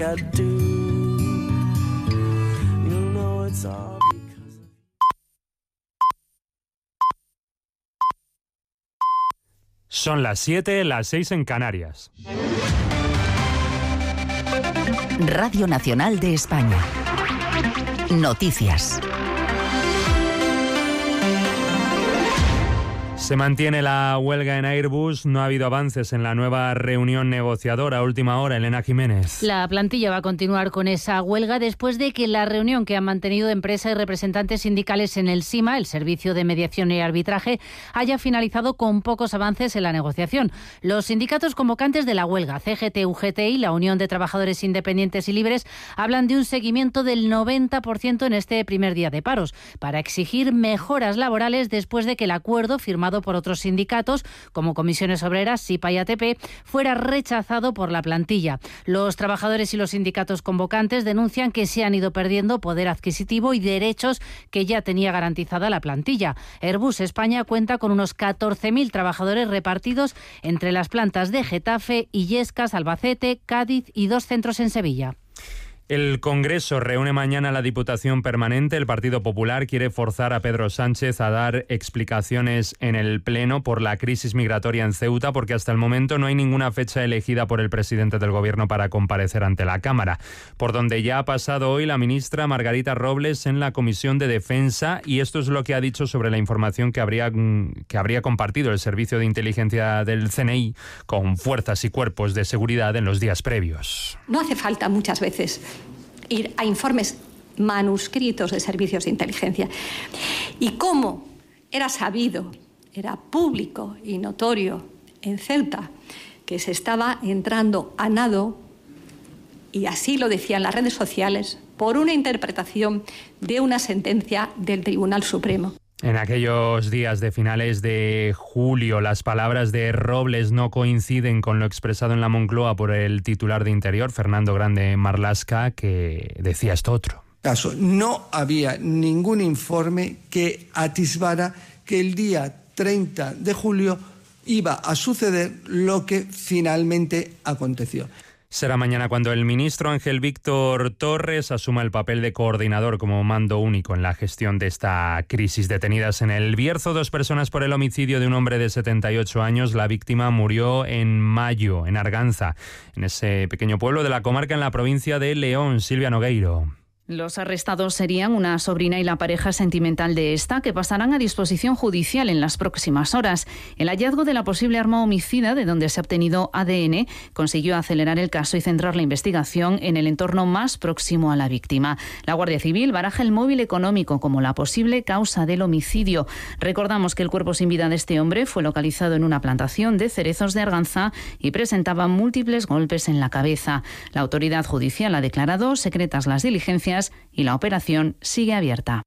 like I do. You know it's all because of... Son las 7, las 6 en Canarias. Radio Nacional de España. Noticias. Se mantiene la huelga en Airbus, no ha habido avances en la nueva reunión negociadora a última hora. Elena Jiménez. La plantilla va a continuar con esa huelga después de que la reunión que han mantenido empresa y representantes sindicales en el SIMA, el Servicio de Mediación y Arbitraje, haya finalizado con pocos avances en la negociación. Los sindicatos convocantes de la huelga, CGT, UGT y la Unión de Trabajadores Independientes y Libres, hablan de un seguimiento del 90% en este primer día de paros, para exigir mejoras laborales después de que el acuerdo firmado por otros sindicatos, como Comisiones Obreras, SIPA y ATP, fuera rechazado por la plantilla. Los trabajadores y los sindicatos convocantes denuncian que se han ido perdiendo poder adquisitivo y derechos que ya tenía garantizada la plantilla. Airbus España cuenta con unos 14.000 trabajadores repartidos entre las plantas de Getafe, Illescas, Albacete, Cádiz y 2 centros en Sevilla. El Congreso reúne mañana la Diputación Permanente. El Partido Popular quiere forzar a Pedro Sánchez a dar explicaciones en el Pleno por la crisis migratoria en Ceuta, porque hasta el momento no hay ninguna fecha elegida por el presidente del Gobierno para comparecer ante la Cámara. Por donde ya ha pasado hoy la ministra Margarita Robles en la Comisión de Defensa, y esto es lo que ha dicho sobre la información que habría compartido el Servicio de Inteligencia del CNI con fuerzas y cuerpos de seguridad en los días previos. No hace falta muchas veces ir a informes manuscritos de servicios de inteligencia. Y como era sabido, era público y notorio en Ceuta, que se estaba entrando a nado, y así lo decían las redes sociales, por una interpretación de una sentencia del Tribunal Supremo. En aquellos días de finales de julio, las palabras de Robles no coinciden con lo expresado en la Moncloa por el titular de Interior, Fernando Grande Marlaska, que decía esto otro. No había ningún informe que atisbara que el día 30 de julio iba a suceder lo que finalmente aconteció. Será mañana cuando el ministro Ángel Víctor Torres asuma el papel de coordinador como mando único en la gestión de esta crisis. Detenidas en el Bierzo 2 personas por el homicidio de un hombre de 78 años. La víctima murió en mayo, en Arganza, en ese pequeño pueblo de la comarca en la provincia de León. Silvia Nogueiro. Los arrestados serían una sobrina y la pareja sentimental de esta, que pasarán a disposición judicial en las próximas horas. El hallazgo de la posible arma homicida, de donde se ha obtenido ADN, consiguió acelerar el caso y centrar la investigación en el entorno más próximo a la víctima. La Guardia Civil baraja el móvil económico como la posible causa del homicidio. Recordamos que el cuerpo sin vida de este hombre fue localizado en una plantación de cerezos de Arganza y presentaba múltiples golpes en la cabeza. La autoridad judicial ha declarado secretas las diligencias y la operación sigue abierta.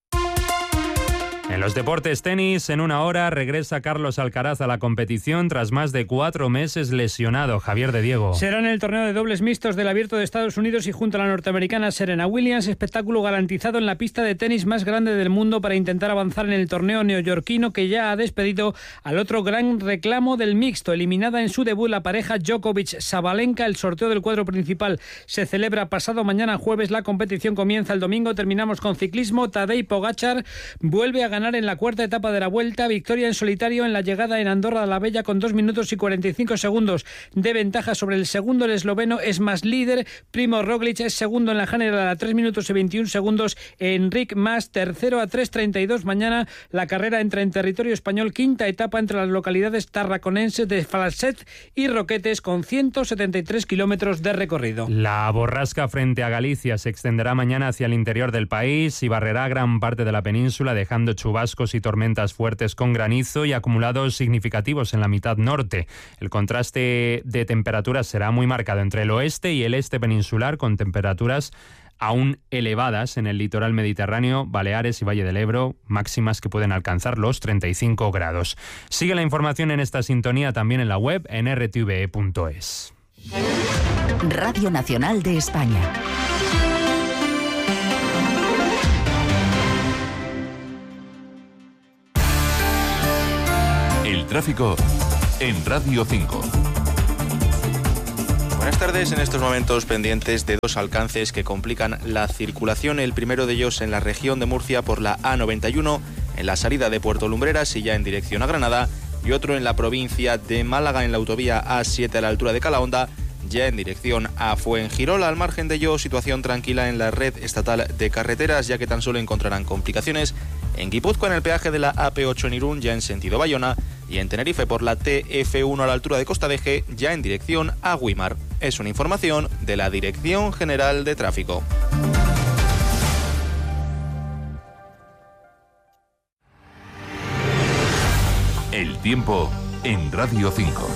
En los deportes, tenis, en una hora regresa Carlos Alcaraz a la competición tras más de 4 meses lesionado. Javier de Diego. Será en el torneo de dobles mixtos del Abierto de Estados Unidos y junto a la norteamericana Serena Williams, espectáculo garantizado en la pista de tenis más grande del mundo para intentar avanzar en el torneo neoyorquino, que ya ha despedido al otro gran reclamo del mixto. Eliminada en su debut la pareja Djokovic-Sabalenka, el sorteo del cuadro principal se celebra pasado mañana jueves. La competición comienza el domingo. Terminamos con ciclismo. Tadej Pogačar vuelve a ganar en la cuarta etapa de la Vuelta. Victoria en solitario en la llegada en Andorra la Vella con 2 minutos y 45 segundos de ventaja sobre el segundo. El esloveno es más líder. Primo Roglic es segundo en la general a 3 minutos y 21 segundos. Enric Mas tercero a 3:32. Mañana la carrera entra en territorio español. Quinta etapa entre las localidades tarraconenses de Falset y Roquetes con 173 kilómetros de recorrido. La borrasca frente a Galicia se extenderá mañana hacia el interior del país y barrerá gran parte de la península, dejando chubascos y tormentas fuertes con granizo y acumulados significativos en la mitad norte. El contraste de temperaturas será muy marcado entre el oeste y el este peninsular, con temperaturas aún elevadas en el litoral mediterráneo, Baleares y Valle del Ebro, máximas que pueden alcanzar los 35 grados. Sigue la información en esta sintonía también en la web en rtve.es. Radio Nacional de España. El tráfico en Radio 5. Buenas tardes. En estos momentos pendientes de dos alcances que complican la circulación. El primero de ellos en la región de Murcia por la A91, en la salida de Puerto Lumbreras y ya en dirección a Granada, y otro en la provincia de Málaga en la autovía A7 a la altura de Calahonda, ya en dirección a Fuengirola. Al margen de ello, situación tranquila en la red estatal de carreteras, ya que tan solo encontrarán complicaciones en Guipúzcoa en el peaje de la AP8 en Irún, ya en sentido Bayona, y en Tenerife por la TF1 a la altura de Costa Deje, ya en dirección a Güímar. Es una información de la Dirección General de Tráfico. El tiempo en Radio 5.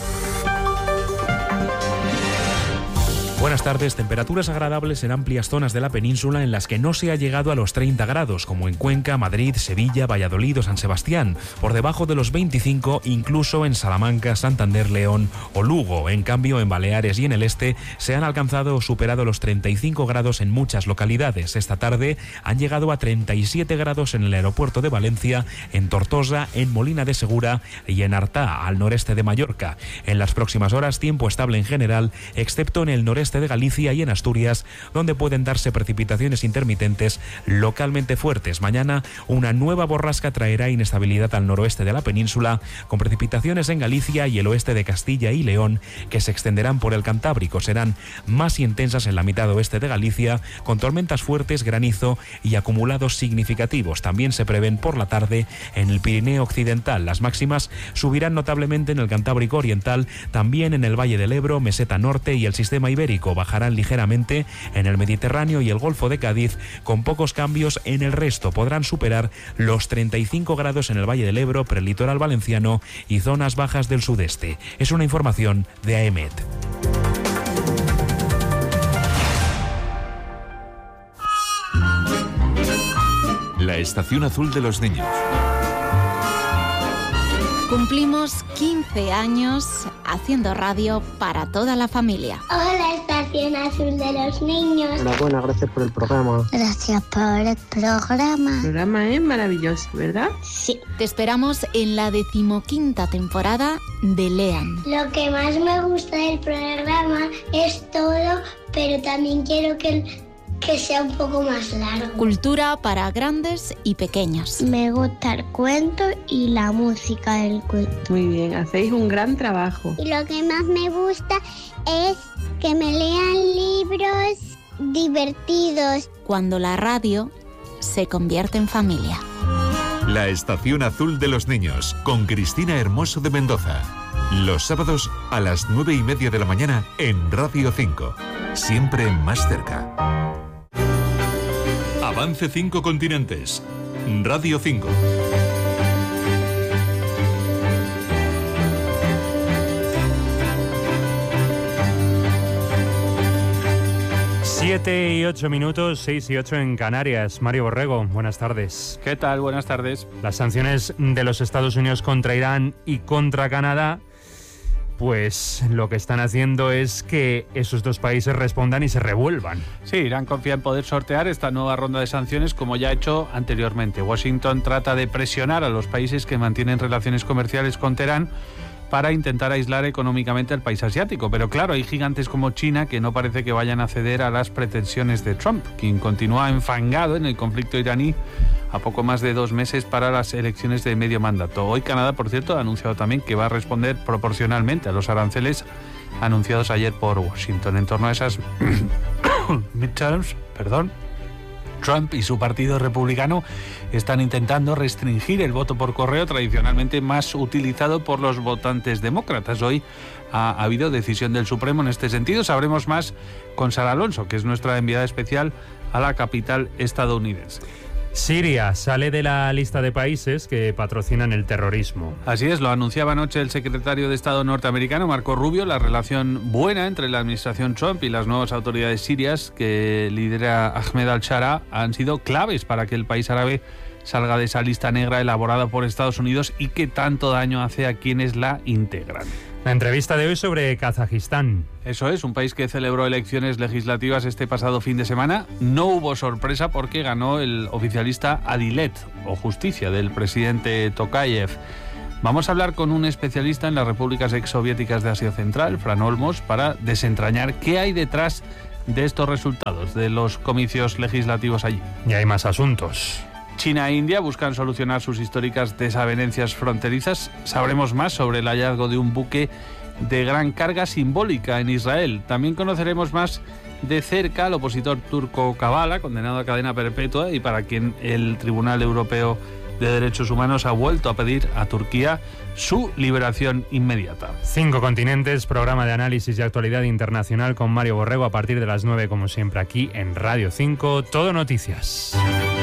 Buenas tardes. Temperaturas agradables en amplias zonas de la península en las que no se ha llegado a los 30 grados, como en Cuenca, Madrid, Sevilla, Valladolid o San Sebastián. Por debajo de los 25, incluso en Salamanca, Santander, León o Lugo. En cambio, en Baleares y en el este se han alcanzado o superado los 35 grados en muchas localidades. Esta tarde han llegado a 37 grados en el aeropuerto de Valencia, en Tortosa, en Molina de Segura y en Artà, al noreste de Mallorca. En las próximas horas, tiempo estable en general, excepto en el noreste de Galicia y en Asturias, donde pueden darse precipitaciones intermitentes localmente fuertes. Mañana una nueva borrasca traerá inestabilidad al noroeste de la península, con precipitaciones en Galicia y el oeste de Castilla y León, que se extenderán por el Cantábrico. Serán más intensas en la mitad oeste de Galicia, con tormentas fuertes, granizo y acumulados significativos. También se prevén por la tarde en el Pirineo occidental. Las máximas subirán notablemente en el Cantábrico oriental, también en el Valle del Ebro, Meseta Norte y el sistema ibérico. Bajarán ligeramente en el Mediterráneo y el Golfo de Cádiz, con pocos cambios en el resto. Podrán superar los 35 grados en el Valle del Ebro, prelitoral valenciano y zonas bajas del sudeste. Es una información de AEMET. La Estación Azul de los Niños. Cumplimos 15 años haciendo radio para toda la familia. Hola, Estación Azul de los Niños. Enhorabuena, gracias por el programa. Gracias por el programa. El programa es maravilloso, ¿verdad? Sí. Te esperamos en la 15ª temporada de Lean. Lo que más me gusta del programa es todo, pero también quiero que sea un poco más largo. Cultura para grandes y pequeños. Me gusta el cuento y la música del cuento. Muy bien, hacéis un gran trabajo. Y lo que más me gusta es que me lean libros divertidos. Cuando la radio se convierte en familia. La Estación Azul de los Niños, con Cristina Hermoso de Mendoza. Los sábados a las 9:30 de la mañana en Radio 5. Siempre más cerca. Avance 5 continentes. Radio 5. Siete y 8 minutos, 6 y 8 en Canarias. Mario Borrego, buenas tardes. ¿Qué tal? Buenas tardes. Las sanciones de los Estados Unidos contra Irán y contra Canadá, pues lo que están haciendo es que esos dos países respondan y se revuelvan. Sí, Irán confía en poder sortear esta nueva ronda de sanciones como ya ha hecho anteriormente. Washington trata de presionar a los países que mantienen relaciones comerciales con Teherán para intentar aislar económicamente al país asiático. Pero claro, hay gigantes como China que no parece que vayan a ceder a las pretensiones de Trump, quien continúa enfangado en el conflicto iraní a poco más de 2 meses para las elecciones de medio mandato. Hoy Canadá, por cierto, ha anunciado también que va a responder proporcionalmente a los aranceles anunciados ayer por Washington. En torno a esas midterms, Trump y su partido republicano están intentando restringir el voto por correo, tradicionalmente más utilizado por los votantes demócratas. Hoy ha habido decisión del Supremo en este sentido. Sabremos más con Sara Alonso, que es nuestra enviada especial a la capital estadounidense. Siria sale de la lista de países que patrocinan el terrorismo. Así es, lo anunciaba anoche el secretario de Estado norteamericano, Marco Rubio. La relación buena entre la administración Trump y las nuevas autoridades sirias que lidera Ahmed al-Shara han sido claves para que el país árabe salga de esa lista negra elaborada por Estados Unidos y que tanto daño hace a quienes la integran. La entrevista de hoy sobre Kazajistán. Eso es, un país que celebró elecciones legislativas este pasado fin de semana. No hubo sorpresa porque ganó el oficialista Adilet, o Justicia, del presidente Tokayev. Vamos a hablar con un especialista en las repúblicas exsoviéticas de Asia Central, Fran Olmos, para desentrañar qué hay detrás de estos resultados, de los comicios legislativos allí. Y hay más asuntos. China e India buscan solucionar sus históricas desavenencias fronterizas. Sabremos más sobre el hallazgo de un buque de gran carga simbólica en Israel. También conoceremos más de cerca al opositor turco Kavala, condenado a cadena perpetua y para quien el Tribunal Europeo de Derechos Humanos ha vuelto a pedir a Turquía su liberación inmediata. 5 continentes, programa de análisis y actualidad internacional con Mario Borrego a partir de las 9, como siempre, aquí en Radio 5, Todo Noticias.